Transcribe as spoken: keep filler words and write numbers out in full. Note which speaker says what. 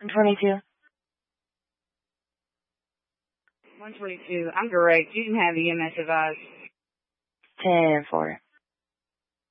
Speaker 1: twenty-two.
Speaker 2: one twenty-two. I'm direct. You can have E M S advised.
Speaker 1: ten four.